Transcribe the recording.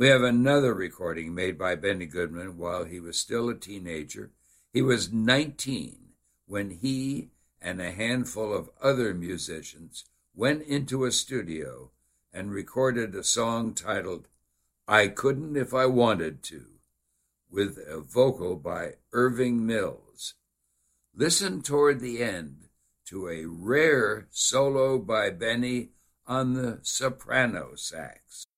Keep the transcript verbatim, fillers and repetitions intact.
We have another recording made by Benny Goodman while he was still a teenager. He was nineteen when he and a handful of other musicians went into a studio and recorded a song titled I Couldn't If I Wanted To, with a vocal by Irving Mills. Listen toward the end to a rare solo by Benny on the soprano sax.